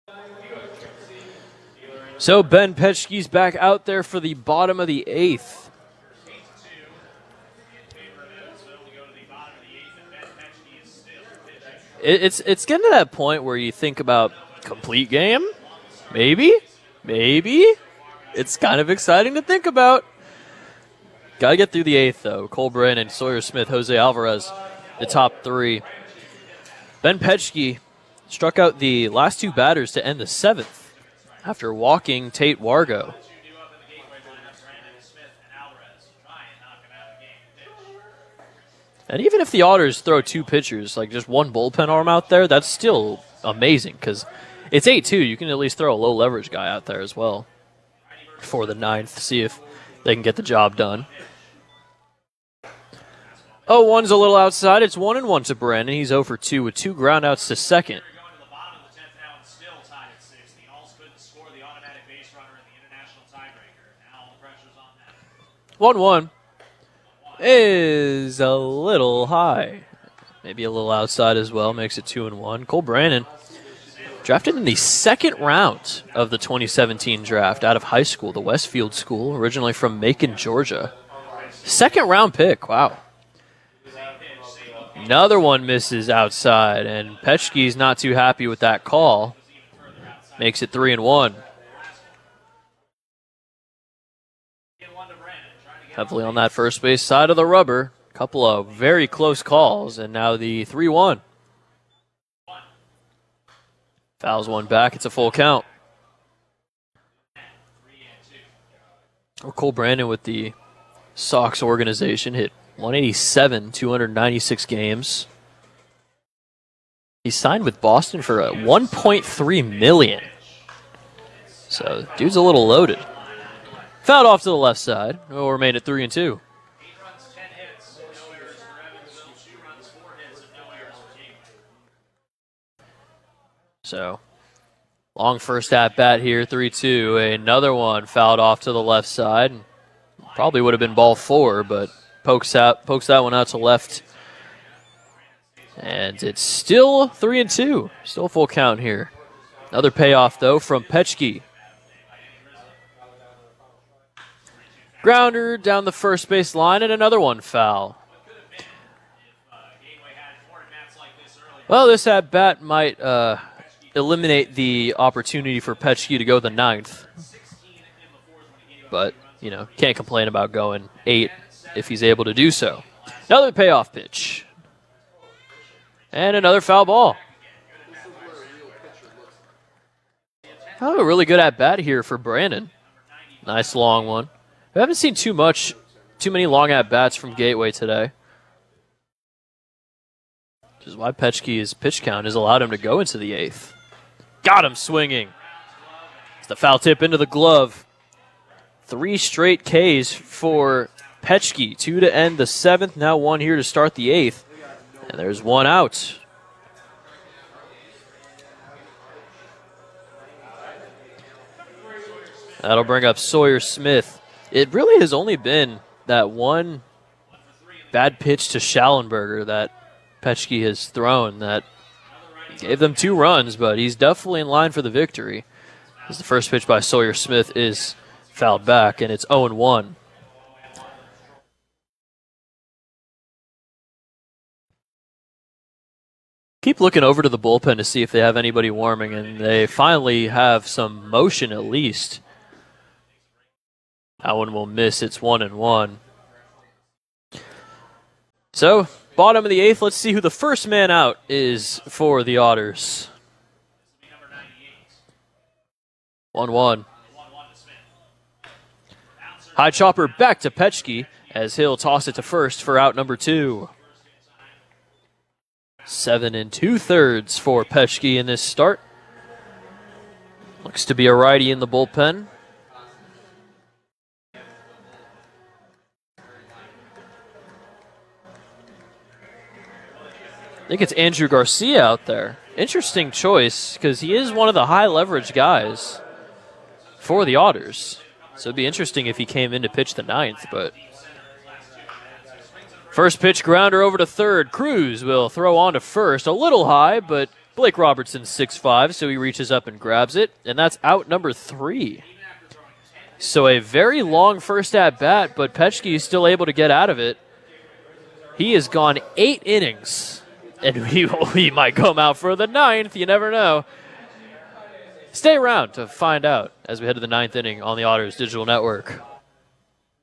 So Ben Petschke's back out there for the bottom of the 8th. It's getting to that point where you think about complete game, maybe. It's kind of exciting to think about. Got to get through the 8th, though. Cole Brannon, Sawyer Smith, Jose Alvarez, the top 3. Ben Petschke struck out the last 2 batters to end the 7th after walking Tate Wargo. And even if the Otters throw 2 pitchers, like just one bullpen arm out there, that's still amazing because it's 8-2. You can at least throw a low-leverage guy out there as well for the 9th, see if they can get the job done. 0-1's a little outside. It's 1-1 to Brandon. He's 0 for 2 with 2 groundouts to second. 1-1 is a little high. Maybe a little outside as well. Makes it 2-1. Cole Brannon, drafted in the 2nd round of the 2017 draft out of high school, the Westfield School, originally from Macon, Georgia. 2nd round pick. Wow. Another one misses outside, and Petschke's not too happy with that call. Makes it 3-1. Heavily on that first base side of the rubber. Couple of very close calls, and now the 3-1. Fouls one back. It's a full count. Cole Brannon with the Sox organization hit 187, 296 games. He signed with Boston for a $1.3 million. So, dude's a little loaded. Fouled off to the left side. We'll remain at 3-2. So, long first at bat here, 3-2. Another one fouled off to the left side. Probably would have been ball 4, but pokes that one out to left. And it's still 3-2. Still full count here. Another payoff, though, from Petschke. Grounder down the first base line, and another one foul. Well, this at-bat might eliminate the opportunity for Petschke to go the 9th. But, you know, can't complain about going 8 if he's able to do so. Another payoff pitch. And another foul ball. Oh, a really good at-bat here for Brandon. Nice long one. We haven't seen too many long at-bats from Gateway today. Which is why Petschke's pitch count has allowed him to go into the 8th. Got him swinging. It's the foul tip into the glove. 3 straight Ks for Petschke. 2 to end the 7th, now 1 here to start the 8th. And there's 1 out. That'll bring up Sawyer Smith. It really has only been that one bad pitch to Schallenberger that Petschke has thrown that gave them 2 runs, but he's definitely in line for the victory. As the first pitch by Sawyer Smith is fouled back, and it's 0-1. Keep looking over to the bullpen to see if they have anybody warming, and they finally have some motion at least. That one will miss. It's 1-1. So, bottom of the 8th, let's see who the first man out is for the Otters. 1-1. High chopper back to Petschke as he'll toss it to first for out number 2. 7 2/3 for Petschke in this start. Looks to be a righty in the bullpen. I think it's Andrew Garcia out there. Interesting choice because he is one of the high leverage guys for the Otters. So it'd be interesting if he came in to pitch the 9th, but first pitch grounder over to third. Cruz will throw on to first. A little high, but Blake Robertson's 6'5", so he reaches up and grabs it, and that's out number 3. So a very long first at-bat, but Petchke is still able to get out of it. He has gone 8 innings, and he might come out for the 9th. You never know. Stay around to find out as we head to the 9th inning on the Otters Digital Network.